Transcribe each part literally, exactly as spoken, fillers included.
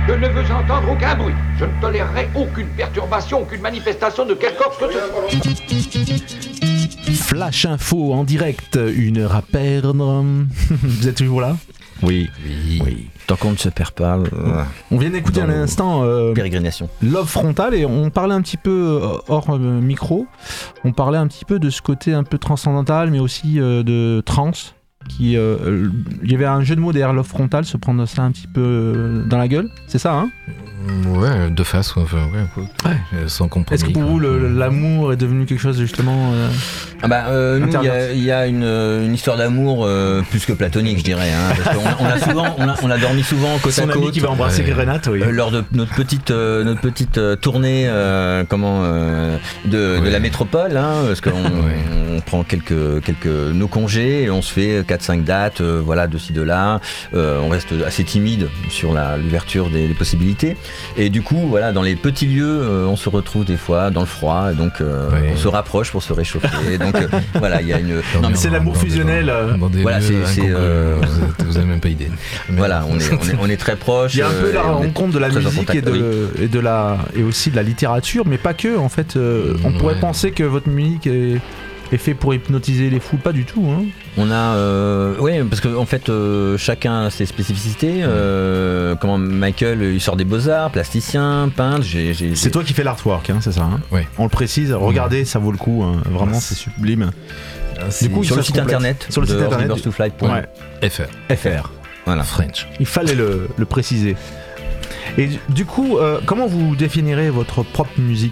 Je ne veux entendre aucun bruit. Je ne tolérerai aucune perturbation, aucune manifestation de quelque ordre que ce soit. Flash info en direct, une heure à perdre. Vous êtes toujours là ? Oui. Oui. oui. Tant qu'on ne se perd pas. Euh, on vient d'écouter à l'instant euh, Pérégrination. Love Frontal et on parlait un petit peu hors euh, micro. On parlait un petit peu de ce côté un peu transcendantal, mais aussi euh, de trance. Qui, euh, il y avait un jeu de mots derrière Love Frontal, se prendre ça un petit peu dans la gueule, c'est ça, hein ? Ouais, de face, enfin, ouais, ouais. Sans compromis. Est-ce que pour vous, le, l'amour est devenu quelque chose justement euh, ah bah, euh, nous, il y a, y a une, une histoire d'amour euh, plus que platonique, je dirais. Hein, parce qu'on, on a souvent, on a, on a dormi souvent côte Son à côte. Son ami qui va embrasser ouais. Renate, oui. Euh, lors de notre petite, euh, notre petite tournée, euh, comment, euh, de, ouais. de la métropole, hein, parce qu'on ouais. on prend quelques, quelques nos congés et on se fait quatre cinq dates, euh, voilà, de ci de là. Euh, on reste assez timide sur la, l'ouverture des, des possibilités. Et du coup, voilà, dans les petits lieux, euh, on se retrouve des fois dans le froid, donc euh, oui. on se rapproche pour se réchauffer. Donc euh, voilà, il y a une. Non, mais c'est l'amour fusionnel. Dans, dans des voilà, lieux c'est. c'est euh... vous n'avez même pas idée. Mais voilà, on est, on est, on est très proche. Il y a un peu la rencontre de la musique et de, oui. et de la et aussi de la littérature, mais pas que. En fait, euh, on ouais. pourrait penser que votre musique est. est fait pour hypnotiser les foules, pas du tout. Hein. On a, euh, oui, parce qu'en en fait, euh, chacun a ses spécificités. Euh, comment Michael, il sort des beaux-arts, plasticien, peintre. J'ai, j'ai, c'est j'ai... toi qui fais l'artwork, hein, c'est ça hein oui. On le précise. Regardez, ça vaut le coup. Hein. Vraiment, ouais. c'est sublime. Ah, du coup, sur le site internet, sur le site internet, Rivers to Fly. Ouais. F R. F R. Voilà. French. Il fallait le, le préciser. Et du coup, euh, comment vous définirez votre propre musique ?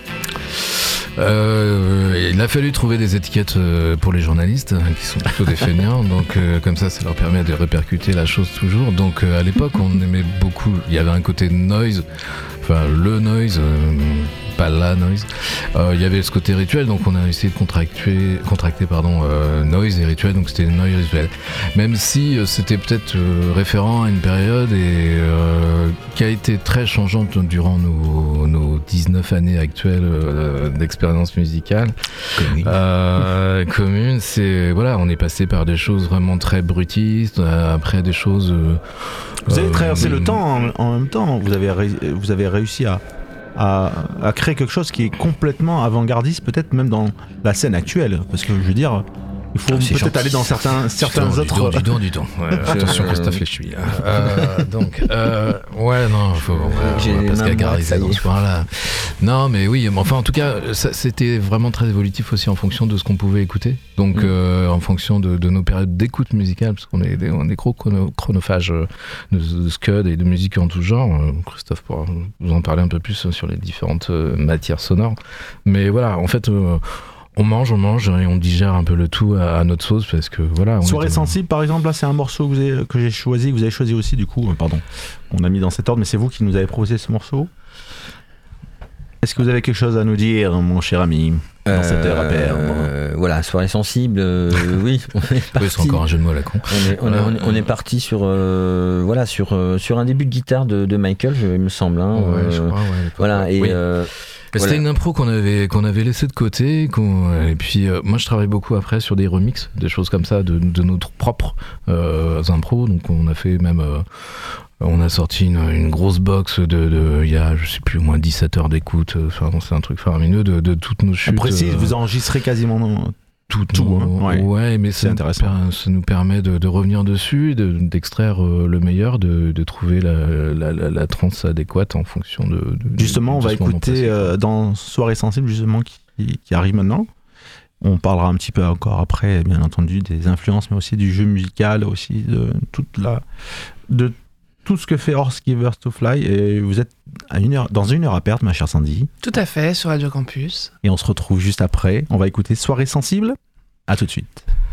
Euh, il a fallu trouver des étiquettes euh, pour les journalistes hein, qui sont plutôt des feignants, donc euh, comme ça, ça leur permet de répercuter la chose toujours. Donc euh, à l'époque, on aimait beaucoup. Il y avait un côté noise, enfin le noise. Euh, pas la noise. Euh, il y avait ce côté rituel, donc on a essayé de contracter, contracter pardon, euh, noise et rituel, donc c'était noise rituel. Même si euh, c'était peut-être euh, référent à une période et euh, qui a été très changeante durant nos, nos dix-neuf années actuelles euh, d'expérience musicale commune. Euh, commune, c'est voilà, on est passé par des choses vraiment très brutistes, euh, après des choses. Euh, vous avez traversé euh, le temps en, en même temps. Vous avez ré, vous avez réussi à À, à créer quelque chose qui est complètement avant-gardiste, peut-être même dans la scène actuelle, parce que je veux dire, il faut ah, peut-être gentil. aller dans certains, certains du autres. Du don, du don, du don. Ouais, attention, Christophe Léchuy. Euh, donc, euh, ouais, non, faut, ouais, J'ai on va pas se gargariser dans ce point-là. Non, mais oui, mais enfin, en tout cas, ça, c'était vraiment très évolutif aussi en fonction de ce qu'on pouvait écouter. Donc, mm. euh, en fonction de, de nos périodes d'écoute musicale, parce qu'on est des, on est gros chrono, chronophages de, de scud et de musique en tout genre. Christophe pourra vous en parler un peu plus sur les différentes matières sonores. Mais voilà, en fait. Euh, On mange, on mange et on digère un peu le tout à, à notre sauce parce que voilà. On Soirée est... sensible, par exemple, là c'est un morceau que, vous avez, que j'ai choisi, que vous avez choisi aussi du coup. Euh, pardon, on a mis dans cet ordre, mais c'est vous qui nous avez proposé ce morceau. Est-ce que vous avez quelque chose à nous dire, mon cher ami, dans euh, cette heure à perdre euh, Voilà, soirée sensible, euh, oui. On est parti, oui, c'est encore un jeu de mots à la con. On est, on est, on est, on est parti sur, euh, voilà, sur, euh, sur un début de guitare de, de Michael, je, il me semble. Hein, ouais, euh, je crois, ouais, voilà, et. Oui. Euh, C'était voilà. une impro qu'on avait, qu'on avait laissée de côté. Qu'on, et puis, euh, moi, je travaille beaucoup après sur des remixes, des choses comme ça, de, de notre propre euh, impro. Donc, on a fait même. Euh, on a sorti une, une grosse box de, de. Il y a, je sais plus, au moins dix-sept heures d'écoute. Enfin, c'est un truc faramineux de, de toutes nos chutes. On précise, euh, vous enregistrez quasiment. Dans... Tout, tout hein. ouais. ouais, mais c'est intéressant. Per, ça nous permet de, de revenir dessus, de, d'extraire euh, le meilleur, de, de trouver la, la, la, la trance adéquate en fonction de. de justement, de, on de va écouter euh, dans Soirée sensible, justement, qui, qui arrive maintenant. On parlera un petit peu encore après, bien entendu, des influences, mais aussi du jeu musical, aussi de toute la, de tout ce que fait Horse Givers to Fly. Et vous êtes à une heure, dans une heure à perdre, ma chère Sandy. Tout à fait, sur Radio Campus. Et on se retrouve juste après. On va écouter Soirée sensible. À tout de suite.